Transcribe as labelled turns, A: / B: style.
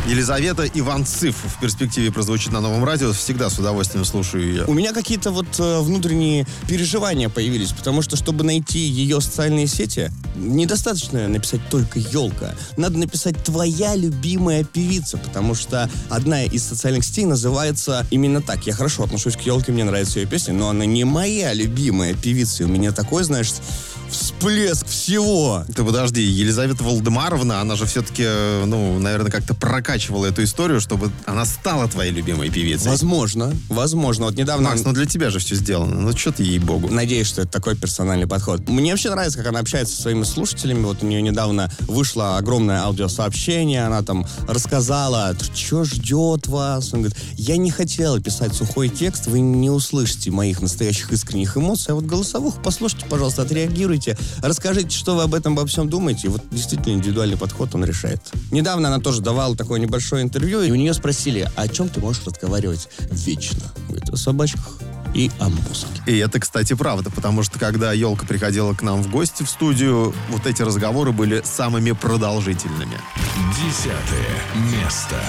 A: Елизавета Иванцыв в перспективе прозвучит на Новом радио. Всегда с удовольствием слушаю ее.
B: У меня какие-то внутренние переживания появились, потому что, чтобы найти ее социальные сети, недостаточно написать только «елка». Надо написать «твоя любимая певица», потому что одна из социальных сетей называется именно так. Я хорошо отношусь к «елке», мне нравятся ее песни, но она не моя любимая певица. И у меня такой, знаешь, всплеск всего.
A: Ты подожди, Елизавета Валдемаровна, она же все-таки, наверное, как-то прокачивала эту историю, чтобы она стала твоей любимой певицей.
B: Возможно. Вот недавно...
A: Макс, для тебя же все сделано. Что ты, ей-богу.
B: Надеюсь, что это такой персональный подход. Мне вообще нравится, как она общается со своими слушателями. Вот у нее недавно вышло огромное аудиосообщение. Она там рассказала, что ждет вас. Она говорит, я не хотела писать сухой текст, вы не услышите моих настоящих искренних эмоций, а вот голосовых послушайте, пожалуйста, отреагируйте. Расскажите, что вы об этом обо всем думаете. И вот действительно индивидуальный подход, он решает. Недавно она тоже давала такое небольшое интервью, и у нее спросили, о чем ты можешь разговаривать вечно? Говорит, о собачках и о музыке.
A: И это, кстати, правда, потому что когда елка приходила к нам в гости в студию, вот эти разговоры были самыми продолжительными.
C: 10 место.